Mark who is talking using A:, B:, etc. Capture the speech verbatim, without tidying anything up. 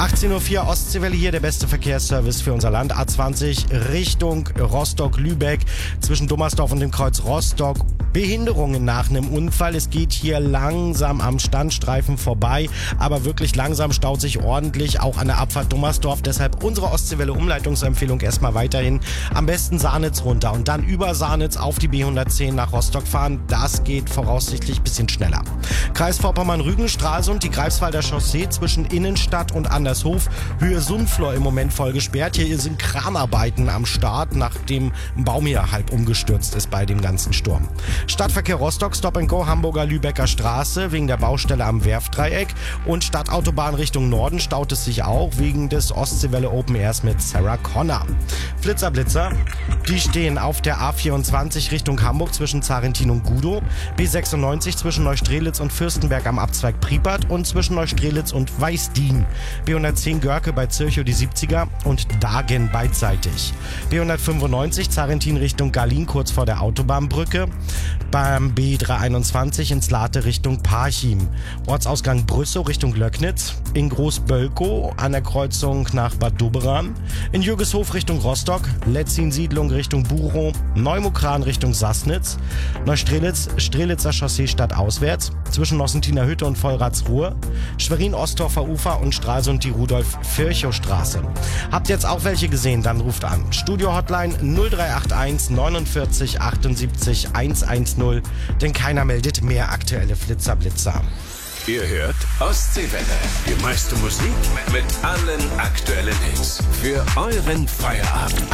A: achtzehn Uhr vier Ostseewelle hier, der beste Verkehrsservice für unser Land. A zwanzig Richtung Rostock-Lübeck zwischen Dummersdorf und dem Kreuz Rostock. Behinderungen nach einem Unfall. Es geht hier langsam am Standstreifen vorbei, aber wirklich langsam, staut sich ordentlich, auch an der Abfahrt Dummersdorf. Deshalb unsere Ostseewelle-Umleitungsempfehlung erstmal weiterhin. Am besten Sahnitz runter und dann über Sahnitz auf die B hundertzehn nach Rostock fahren. Das geht voraussichtlich ein bisschen schneller. Kreis Vorpommern-Rügen, Stralsund, die Greifswalder Chaussee zwischen Innenstadt und Andershof. Höhe Sundflor im Moment voll gesperrt. Hier sind Kramarbeiten am Start, nachdem ein Baum hier halb umgestürzt ist bei dem ganzen Sturm. Stadtverkehr Rostock, Stop and Go, Hamburger Lübecker Straße wegen der Baustelle am Werftdreieck und Stadtautobahn Richtung Norden staut es sich auch wegen des Ostseewelle Open Airs mit Sarah Connor. Flitzer Blitzer, die stehen auf der A vierundzwanzig Richtung Hamburg zwischen Zarentin und Gudow, B sechsundneunzig zwischen Neustrelitz und Fürstenberg am Abzweig Pripert und zwischen Neustrelitz und Weißdien, B hundertzehn Görke bei Zirchow die siebziger und Dagen beidseitig, B hundertfünfundneunzig Zarentin Richtung Garlin kurz vor der Autobahnbrücke, beim B dreihunderteinundzwanzig ins Late Richtung Parchim, Ortsausgang Brüssow Richtung Löcknitz, in Großbölkow an der Kreuzung nach Bad Doberan, in Jürgeshof Richtung Rostock, Letzin-Siedlung Richtung Buchow, Neumokran Richtung Sassnitz, Neustrelitz, Strelitzer Chaussee stadtauswärts, zwischen Nossentiner Hütte und Vollratsruhe, Schwerin-Ostdorfer Ufer und Stralsund die Rudolf-Virchow-Straße. Habt ihr jetzt auch welche gesehen? Dann ruft an. Studio-Hotline null drei acht eins neunundvierzig achtundsiebzig hundertzehn, denn keiner meldet mehr aktuelle Flitzerblitzer.
B: Ihr hört Ostseewelle. Die meiste Musik mit allen aktuellen Hits. Für euren Feierabend.